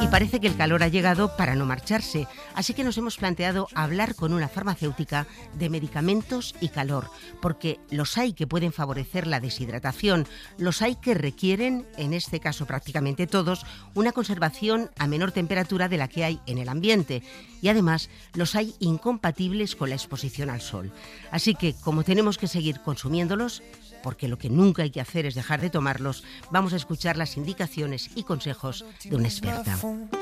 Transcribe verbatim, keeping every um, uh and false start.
y parece que el calor ha llegado para no marcharse, así que nos hemos planteado hablar con una farmacéutica de medicamentos y calor, porque los hay que pueden favorecer la deshidratación, los hay que requieren, en este caso prácticamente todos, una conservación a menor temperatura de la que hay en el ambiente, y además los hay incompatibles con la exposición al sol. Así que, como tenemos que seguir consumiéndolos, porque lo que nunca hay que hacer es dejar de tomarlos, vamos a escuchar las indicaciones y consejos de una experta.